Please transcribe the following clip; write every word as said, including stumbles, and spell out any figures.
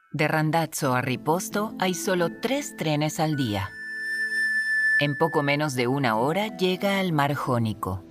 De Randazzo a Riposto hay solo tres trenes al día. En poco menos de una hora llega al mar Jónico.